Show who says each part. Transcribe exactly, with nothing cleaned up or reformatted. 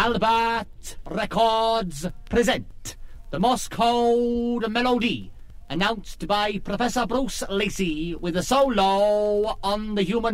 Speaker 1: Albert Records present the Morse Code Melody, announced by Professor Bruce Lacey with a solo on the human